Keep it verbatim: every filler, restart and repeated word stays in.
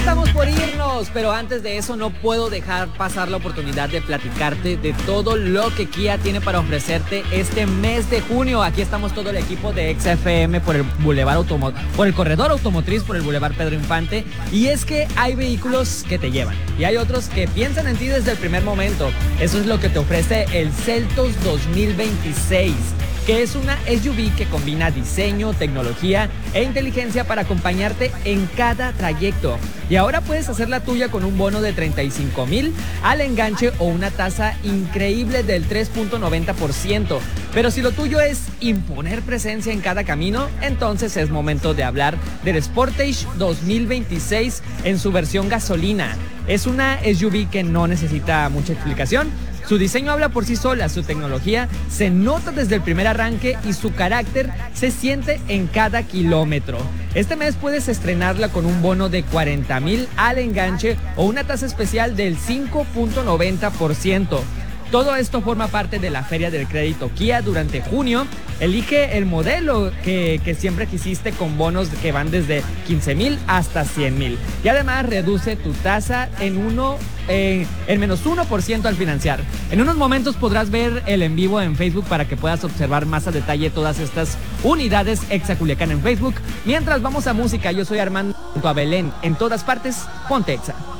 estamos por irnos, pero antes de eso no puedo dejar pasar la oportunidad de platicarte de todo lo que Kia tiene para ofrecerte este mes de junio. Aquí estamos todo el equipo de X F M por el Boulevard Automo- por el corredor automotriz, por el Boulevard Pedro Infante. Y es que hay vehículos que te llevan y hay otros que piensan en ti desde el primer momento. Eso es lo que te ofrece el Seltos dos mil veintiséis, que es una S U V que combina diseño, tecnología e inteligencia para acompañarte en cada trayecto. Y ahora puedes hacer la tuya con un bono de treinta y cinco mil al enganche o una tasa increíble del tres punto noventa por ciento. Pero si lo tuyo es imponer presencia en cada camino, entonces es momento de hablar del Sportage dos mil veintiséis en su versión gasolina. Es una S U V que no necesita mucha explicación. Su diseño habla por sí sola, su tecnología se nota desde el primer arranque y su carácter se siente en cada kilómetro. Este mes puedes estrenarla con un bono de cuarenta mil al enganche o una tasa especial del cinco punto noventa por ciento. Todo esto forma parte de la Feria del Crédito Kia durante junio. Elige el modelo que, que siempre quisiste con bonos que van desde quince mil hasta cien mil. Y además reduce tu tasa en uno, eh, en menos uno por ciento al financiar. En unos momentos podrás ver el en vivo en Facebook para que puedas observar más a detalle todas estas unidades Exa Culiacán en Facebook. Mientras vamos a música, yo soy Armando junto a Belén. En todas partes, ponte Exa.